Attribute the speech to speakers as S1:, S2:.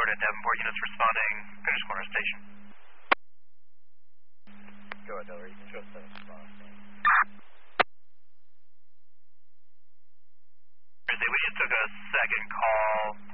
S1: at Davenport. Units responding, Gooders Corner Station.
S2: Go ahead, Delaware. You can show us the response.
S1: We just took a second call